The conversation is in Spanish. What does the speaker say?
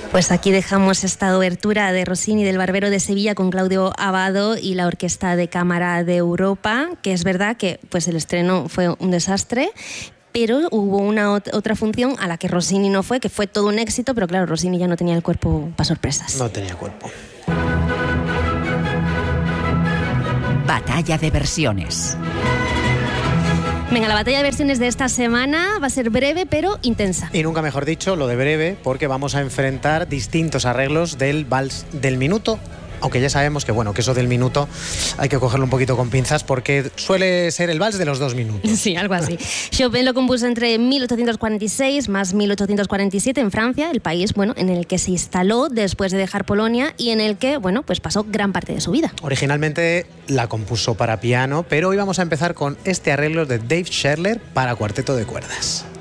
Pues aquí dejamos esta obertura de Rossini del Barbero de Sevilla con Claudio Abbado y la Orquesta de Cámara de Europa, que es verdad que pues el estreno fue un desastre, pero hubo una otra función a la que Rossini no fue, que fue todo un éxito, pero claro, Rossini ya no tenía el cuerpo para sorpresas. No tenía cuerpo. Batalla de versiones. Venga, la batalla de versiones de esta semana va a ser breve pero intensa. Y nunca mejor dicho lo de breve, porque vamos a enfrentar distintos arreglos del vals del minuto. Aunque ya sabemos que, bueno, que eso del minuto hay que cogerlo un poquito con pinzas porque suele ser el vals de los 2 minutos. Sí, algo así. Chopin lo compuso entre 1846 más 1847 en Francia, el país, bueno, en el que se instaló después de dejar Polonia y en el que, bueno, pues pasó gran parte de su vida. Originalmente la compuso para piano, pero hoy vamos a empezar con este arreglo de Dave Scherler para cuarteto de cuerdas.